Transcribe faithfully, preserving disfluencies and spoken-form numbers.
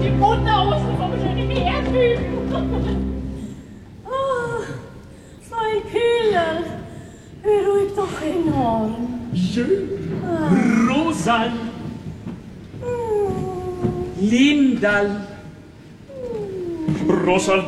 die Mutter außen vom schönen Erdbeben. Ah, mein Killer, beruhigt doch enorm. Schön. Ah. Rosal. Mm. Lindal. Rosal